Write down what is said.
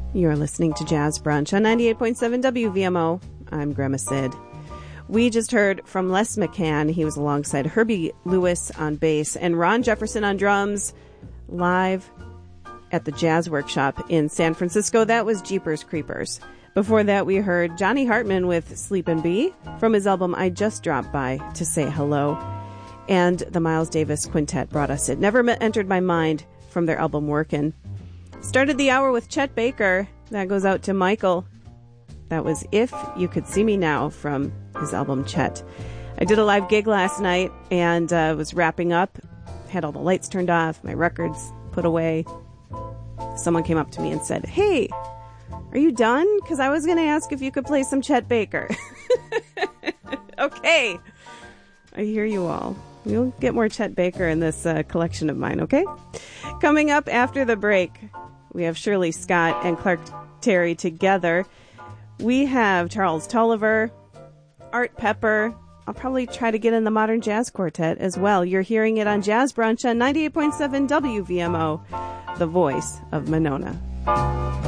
You're listening to Jazz Brunch on 98.7 WVMO. I'm Grandma Sid. We just heard from Les McCann. He was alongside Herbie Lewis on bass and Ron Jefferson on drums, live at the Jazz Workshop in San Francisco. That was Jeepers Creepers. Before that, we heard Johnny Hartman with Sleepin' Bee from his album I Just Dropped By to Say Hello. And the Miles Davis Quintet brought us It Never Entered My Mind from their album Workin'. Started the hour with Chet Baker. That goes out to Michael. That was If You Could See Me Now from his album Chet. I did a live gig last night and was wrapping up. Had all the lights turned off, my records put away. Someone came up to me and said, "Hey, are you done? Because I was going to ask if you could play some Chet Baker." Okay. I hear you all. We'll get more Chet Baker in this collection of mine, okay? Coming up after the break, we have Shirley Scott and Clark Terry together. We have Charles Tolliver, Art Pepper. I'll probably try to get in the Modern Jazz Quartet as well. You're hearing it on Jazz Brunch on 98.7 WVMO, the voice of Monona.